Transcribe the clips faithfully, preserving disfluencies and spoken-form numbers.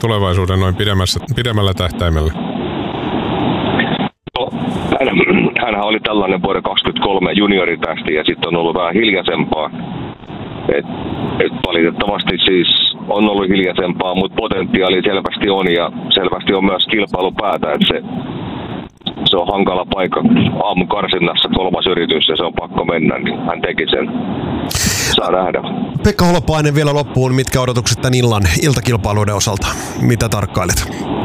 tulevaisuuden noin pidemmällä tähtäimellä? No, hän, hänhän oli tällainen vuoden kaksikymmentäkolme junioritähti ja sitten on ollut vähän hiljaisempaa. Et, et valitettavasti siis on ollut hiljaisempaa, mutta potentiaali selvästi on ja selvästi on myös kilpailupäätä, että se, se on hankala paikka aamun karsinnassa, kolmas yritys ja se on pakko mennä, niin hän teki sen. Saa nähdä. Pekka Holopainen vielä loppuun, mitkä odotukset tämän illan iltakilpailuiden osalta? Mitä tarkkailet?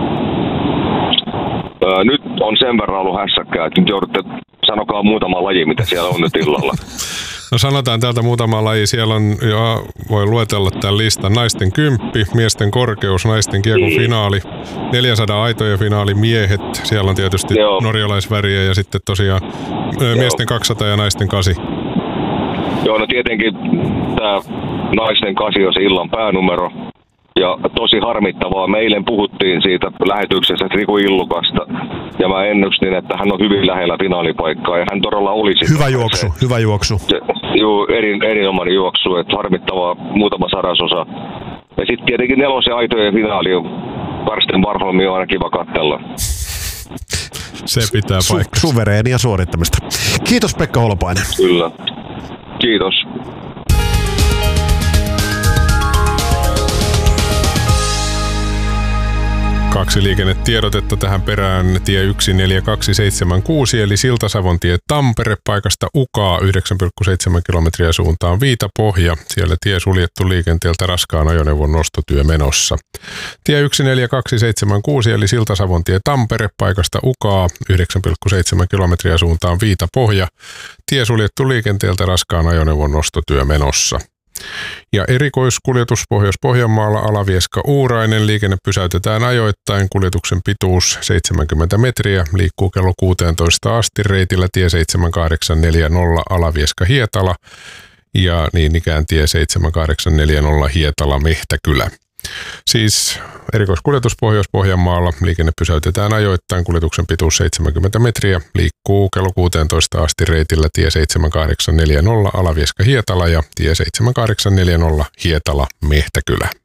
Öö, nyt on sen verran ollut hässäkkää, että nyt joudutte, sanokaa muutama laji, mitä siellä on nyt illalla. No sanotaan täältä muutama laji. Siellä on, jo, voi luetella tämän listan, naisten kymppi, miesten korkeus, naisten kiekon finaali, neljäsataa aitojen finaali, miehet. Siellä on tietysti Joo. norjalaisväriä ja sitten tosiaan Joo. miesten kaksisataa ja naisten kasi. Joo, no tietenkin tämä naisten kasi on se illan päänumero. Ja tosi harmittavaa. Me eilen puhuttiin siitä lähetyksessä Riku Illukasta. Ja mä ennustin, että hän on hyvin lähellä finaalipaikkaa. Ja hän todella olisi. Hyvä juoksu, se, hyvä juoksu. Se, joo, erin, erinomainen juoksu. Että harmittavaa muutama sadasosa. Ja sitten tietenkin nelosen aitojen finaali on Karsten Warholmi on aina kiva katsella. Se pitää paikkaa. Su- suvereenia suorittamista. Kiitos Pekka Holopainen. Kyllä. Kiitos. Kaksi liikennetiedotetta tähän perään. Tie yksi neljä kaksi seitsemän kuusi eli Siltasavontie Tampere paikasta Ukaa yhdeksän pilkku seitsemän kilometriä suuntaan Viitapohja. Siellä tie suljettu liikenteeltä, raskaan ajoneuvon nostotyö menossa. Tie yksi neljä kaksi seitsemän kuusi eli Siltasavontie Tampere paikasta Ukaa yhdeksän pilkku seitsemän kilometriä suuntaan Viitapohja. Tie suljettu liikenteeltä, raskaan ajoneuvon nostotyö menossa. Ja erikoiskuljetus Pohjois-Pohjanmaalla Alavieska-Uurainen. Liikenne pysäytetään ajoittain. Kuljetuksen pituus seitsemänkymmentä metriä. Liikkuu kello kuusitoista asti reitillä tie seitsemän kahdeksan neljä nolla Alavieska-Hietala. Ja niin ikään tie seitsemän kahdeksan neljä nolla Hietala-Mehtäkylä. Siis erikoiskuljetus Pohjois-Pohjanmaalla. Liikenne pysäytetään ajoittain. Kuljetuksen pituus seitsemänkymmentä metriä. Liikkuu kello kuusitoista asti reitillä tie seitsemän kahdeksan neljä nolla Alavieska-Hietala ja tie seitsemän kahdeksan neljä nolla Hietala-Mehtäkylä.